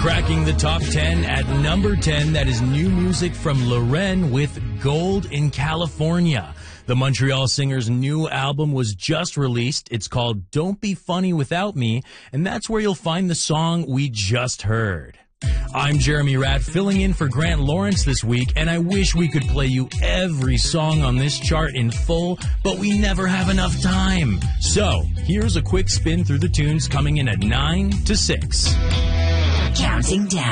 Cracking the top 10 at number 10, that is new music from Loren with Gold in California. The Montreal singer's new album was just released. It's called Don't Be Funny Without Me, and that's where you'll find the song we just heard. I'm Jeremy Ratt, filling in for Grant Lawrence this week, and I wish we could play you every song on this chart in full, but we never have enough time. So, here's a quick spin through the tunes coming in at 9 to 6. Counting down.